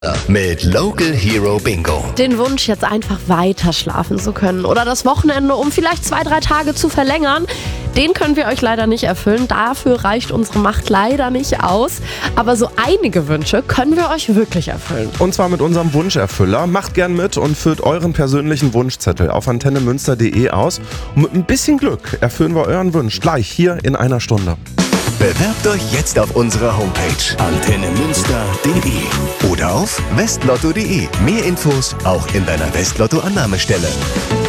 Mit Local Hero Bingo. Den Wunsch, jetzt einfach weiter schlafen zu können oder das Wochenende um vielleicht 2-3 Tage zu verlängern, den können wir euch leider nicht erfüllen. Dafür reicht unsere Macht leider nicht aus. Aber so einige Wünsche können wir euch wirklich erfüllen. Und zwar mit unserem Wunscherfüller. Macht gern mit und füllt euren persönlichen Wunschzettel auf antennemünster.de aus. Und mit ein bisschen Glück erfüllen wir euren Wunsch gleich hier in einer Stunde. Bewerbt euch jetzt auf unserer Homepage antennemünster.de oder auf westlotto.de. Mehr Infos auch in deiner Westlotto-Annahmestelle.